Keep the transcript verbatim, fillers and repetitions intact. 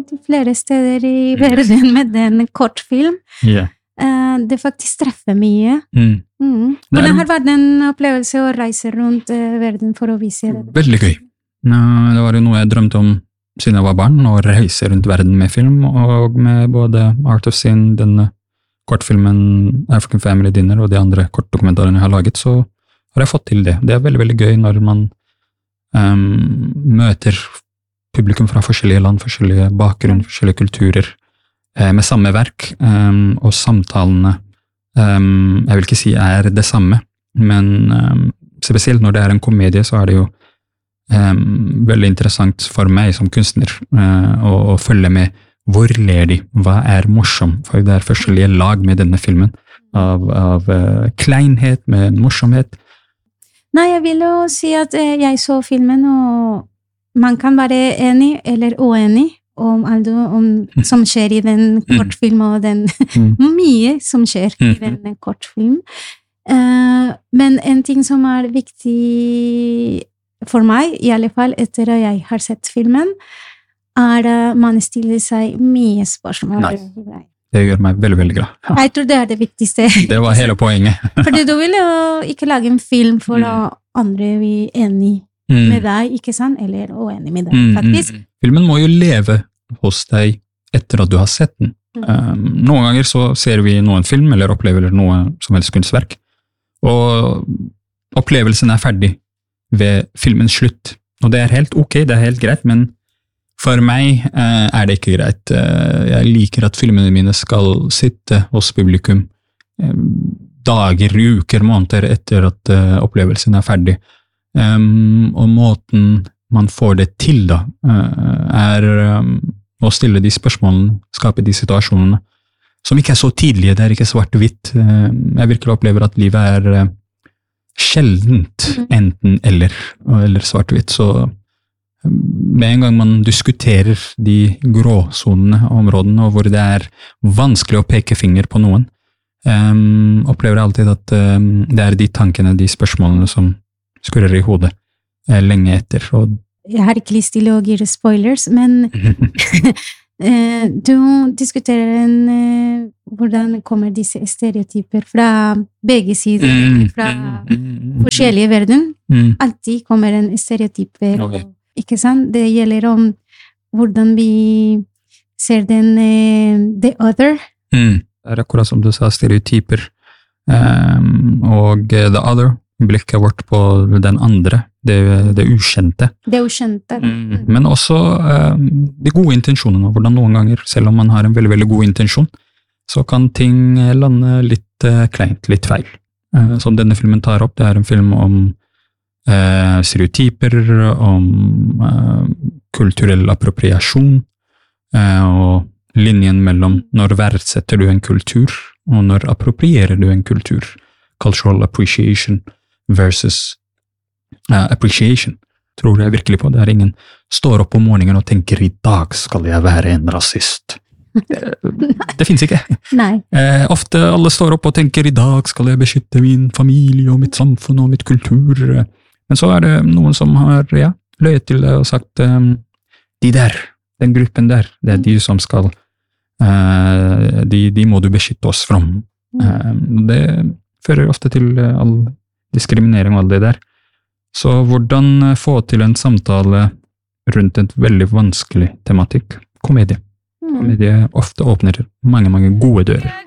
til flere steder i verden med den kortfilm. Yeah. Uh, det faktisk treffer mye. Mm. Mm. Hvordan har vært en opplevelse å reise rundt uh, verden for å vise det? Veldig gøy. Uh, det var jo noe jeg drømte om siden jeg var barn, å reise rundt verden med film, og med både Art of Sin, denne kortfilmen African Family Dinner og de andre kortdokumentarene jeg har laget, så har jeg fått til det. Det er veldig, veldig gøy når man um, møter publikum fra forskjellige land, forskjellige bakgrunn, forskjellige kulturer, eh, med samme verk, um, og samtalene, um, jeg vil ikke si er det samme, men um, spesielt når det er en komedie, så er det jo um, veldig interessant for meg som kunstner uh, å, å følge med hvor ler de, hva er morsom, for det er forskjellige lag med denne filmen, av, av uh, kleinhet, med morsomhet. Nei, jeg vil jo si at uh, jeg så filmen, og man kan være enig eller uenig om alt om, som skjer i den kortfilm, og den mye som skjer i den kortfilm. Uh, men en ting som er viktig for meg, i alle fall etter at jeg har sett filmen, er at man stiller seg mye spørsmål. Nei, det gjør meg veldig, veldig glad. Ja. Jeg tror det er det viktigste. Det var hele poenget. Fordi du vil jo ikke lage en film for mm. andre vi er enig Mm. med deg, ikke sant? Eller uenig med deg, faktisk. Mm. Filmen må jo leve hos deg etter at du har sett den. Mm. Um, noen ganger så ser vi noen film, eller opplever noe som helst kunstverk, og opplevelsen er ferdig ved filmens slutt. Og det er helt ok, det er helt greit, men for meg uh, er det ikke greit. Uh, jeg liker at filmene mine skal sitte hos publikum um, dager, uker, måneder etter at uh, opplevelsen er ferdig. Um, og måten man får det til da, uh, er um, å stille de spørsmålene, skape de situasjonene, som ikke er så tidlige, det er ikke svart-hvitt. Uh, jeg virkelig opplever at livet er uh, sjeldent enten eller, eller svart-hvitt, så um, med en gang man diskuterer de gråsonene og områdene, og hvor det er vanskelig å peke finger på noen, um, opplever jeg alltid at um, det er de tankene, de spørsmålene som skurrer i hodet eh, lenge etter. Og jeg har ikke lyst til å gi spoilers, men eh, du diskuterer en, eh, hvordan kommer disse stereotyper fra begge sider, mm, fra mm, mm, forskjellige verden. Mm. Alltid kommer en stereotype, okay. Ikke sant? Det gjelder om hvordan vi ser den eh, the other. Mm. Det er akkurat som du sa, stereotyper, um, og uh, the other, blikket vårt på den andre, det, det ukjente. Det ukjente. Mm. Men også uh, de gode intensjonene, hvordan noen ganger, selv om man har en veldig, veldig god intensjon, så kan ting lande litt uh, kleint, litt feil. Uh, som denne filmen tar opp, det er en film om uh, stereotyper, om uh, kulturell appropriasjon, uh, og linjen mellom når verdsetter du en kultur, og når approprierer du en kultur. Cultural appreciation versus uh, appreciation, tror jeg virkelig på. Det er ingen står opp om morgenen og tenker i dag skal jeg være en rasist. Det, det finnes ikke. Nei. Eh, ofte alle står opp og tenker i dag skal jeg beskytte min familie og mitt samfunn og mitt kultur. Men så er det noen som har ja, løyet til det og sagt um, de der, den gruppen der, det er de som skal uh, de, de må du beskytte oss fra. Uh, det fører ofte til all diskriminering og alt det der. Så hvordan få til en samtale rundt et veldig vanskelig tematikk? Komedie. Komedie ofte åpner mange, mange gode dører.